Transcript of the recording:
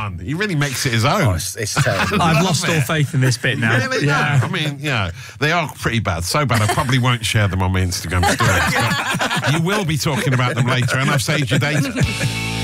on. He really makes it his own. Oh, it's terrible. I've lost all faith in this bit now. Really? Yeah. I mean, yeah, they are pretty bad. So bad, I probably won't share them on my Instagram stories. But you will be talking about them later, and I've saved your data.